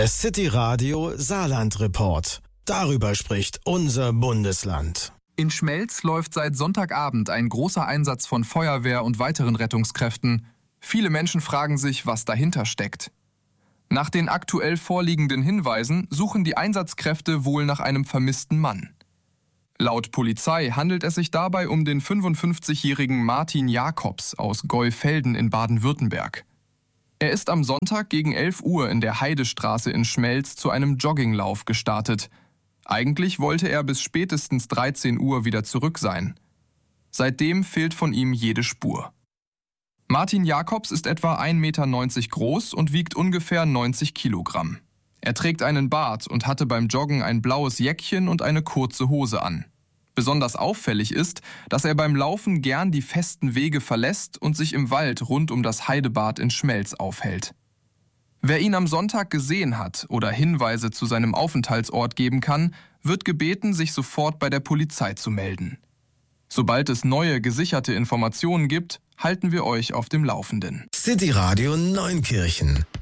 Der City Radio Saarland Report. Darüber spricht unser Bundesland. In Schmelz läuft seit Sonntagabend ein großer Einsatz von Feuerwehr und weiteren Rettungskräften. Viele Menschen fragen sich, was dahinter steckt. Nach den aktuell vorliegenden Hinweisen suchen die Einsatzkräfte wohl nach einem vermissten Mann. Laut Polizei handelt es sich dabei um den 55-jährigen Martin Jacobs aus Geufelden in Baden-Württemberg. Er ist am Sonntag gegen 11 Uhr in der Heidestraße in Schmelz zu einem Jogginglauf gestartet. Eigentlich wollte er bis spätestens 13 Uhr wieder zurück sein. Seitdem fehlt von ihm jede Spur. Martin Jacobs ist etwa 1,90 Meter groß und wiegt ungefähr 90 Kilogramm. Er trägt einen Bart und hatte beim Joggen ein blaues Jäckchen und eine kurze Hose an. Besonders auffällig ist, dass er beim Laufen gern die festen Wege verlässt und sich im Wald rund um das Heidebad in Schmelz aufhält. Wer ihn am Sonntag gesehen hat oder Hinweise zu seinem Aufenthaltsort geben kann, wird gebeten, sich sofort bei der Polizei zu melden. Sobald es neue, gesicherte Informationen gibt, halten wir euch auf dem Laufenden. City Radio Neunkirchen